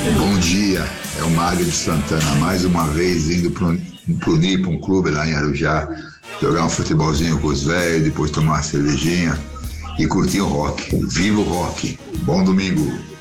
Bom dia, é o Mário de Santana, mais uma vez indo para o NIP, um clube lá em Arujá, jogar um futebolzinho com os velhos, depois tomar uma cervejinha e curtir o rock. Viva o rock! Bom domingo!